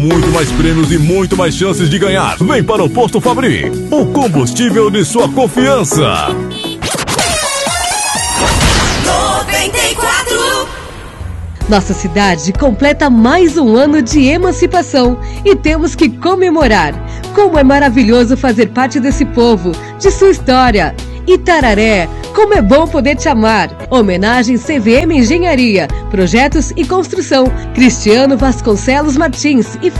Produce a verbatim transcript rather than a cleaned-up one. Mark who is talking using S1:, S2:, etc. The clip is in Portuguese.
S1: Muito mais prêmios e muito mais chances de ganhar. Vem para o Posto Fabri, o combustível de sua confiança.
S2: noventa e quatro.
S3: Nossa cidade completa mais um ano de emancipação e temos que comemorar. Como é maravilhoso fazer parte desse povo, de sua história. Itararé, como é bom poder te amar. Homenagem C V M Engenharia, Projetos e Construção, Cristiano Vasconcelos Martins e